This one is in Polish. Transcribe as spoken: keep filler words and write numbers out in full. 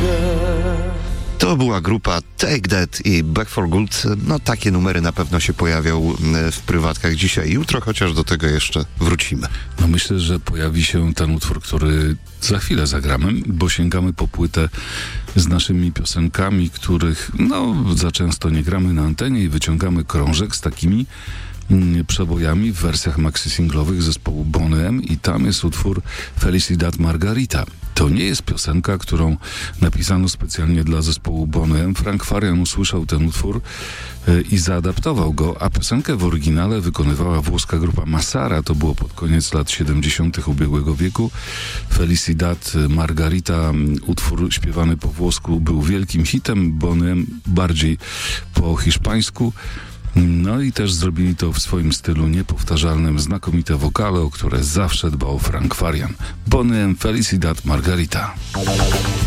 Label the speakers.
Speaker 1: To była grupa Take That i Back for Good. No takie numery na pewno się pojawią w prywatkach dzisiaj i jutro, chociaż do tego jeszcze wrócimy.
Speaker 2: No myślę, że pojawi się ten utwór, który za chwilę zagramy, bo sięgamy po płytę z naszymi piosenkami, których no za często nie gramy na antenie i wyciągamy krążek z takimi przebojami w wersjach maxi-singlowych zespołu Boney M i tam jest utwór Felicidad Margarita. To nie jest piosenka, którą napisano specjalnie dla zespołu Boney M. Frank Farian usłyszał ten utwór y, i zaadaptował go, a piosenkę w oryginale wykonywała włoska grupa Massara. To było pod koniec lat siedemdziesiątych ubiegłego wieku. Felicidad Margarita, utwór śpiewany po włosku, był wielkim hitem. Boney M bardziej po hiszpańsku. No i też zrobili to w swoim stylu niepowtarzalnym, znakomite wokale, o które zawsze dbał Frank Farian. Boney M, Felicidad Margarita.